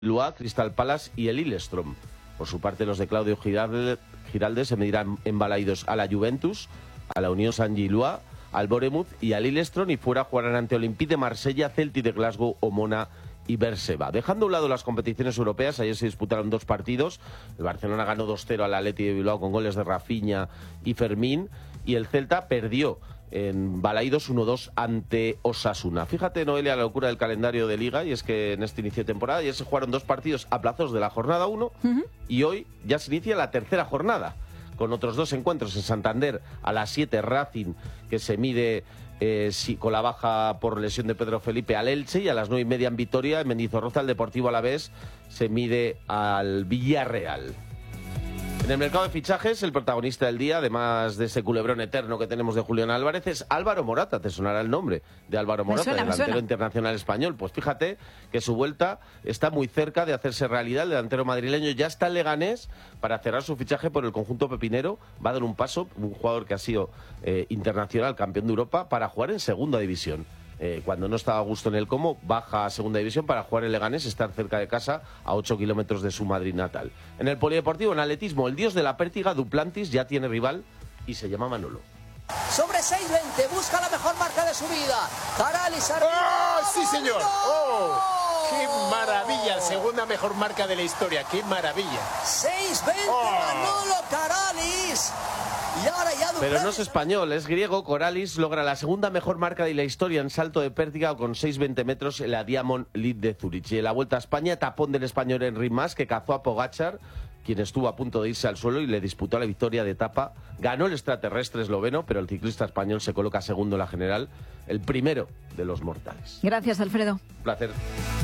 Lua, Crystal Palace y el Lillestrøm. Por su parte, los de Claudio Giralde se medirán en Balaidos a la Juventus, a la Unión Saint-Gilloise, al Bournemouth y al Lillestrøm, y fuera jugarán ante Olympique de Marsella, Celtic de Glasgow, Omona y Berseba. Dejando a un lado las competiciones europeas, ayer se disputaron 2 partidos. El Barcelona ganó 2-0 al Athletic de Bilbao con goles de Rafinha y Fermín, y el Celta perdió en Balaidos 1-2 ante Osasuna. Fíjate, Noelia, la locura del calendario de Liga, y es que en este inicio de temporada ayer se jugaron 2 partidos aplazados de la jornada 1 y hoy ya se inicia la tercera jornada, con otros 2 encuentros en Santander. A las 7, Racing, que se mide con la baja por lesión de Pedro Felipe, al Elche, y a las 9:30 en Vitoria, en Mendizorroza, el Deportivo Alavés se mide al Villarreal. En el mercado de fichajes, el protagonista del día, además de ese culebrón eterno que tenemos de Julián Álvarez, es Álvaro Morata. Te sonará el nombre de Álvaro Morata, delantero internacional español. Pues fíjate que su vuelta está muy cerca de hacerse realidad. El delantero madrileño ya está en Leganés para cerrar su fichaje por el conjunto pepinero. Va a dar un paso, un jugador que ha sido internacional, campeón de Europa, para jugar en segunda división. Cuando no estaba a gusto en el Como, baja a segunda división para jugar en Leganés, estar cerca de casa, a 8 kilómetros de su Madrid natal. En el polideportivo, en atletismo, el dios de la pértiga, Duplantis, ya tiene rival y se llama Manolo. Sobre 6:20, busca la mejor marca de su vida. Caralis arriba. ¡Oh, sí, señor! ¡Oh! ¡Qué maravilla! Segunda mejor marca de la historia. ¡Qué maravilla! 6:20, Manolo Caralis. Y ahora ya Pero no es español, es griego. Coralis logra la segunda mejor marca de la historia en salto de pértiga con 6:20 metros en la Diamond League de Zurich. Y en la Vuelta a España, tapón del español Enric Mas, que cazó a Pogačar, quien estuvo a punto de irse al suelo y le disputó la victoria de etapa. Ganó el extraterrestre esloveno, pero el ciclista español se coloca segundo en la general, el primero de los mortales. Gracias, Alfredo. Un placer.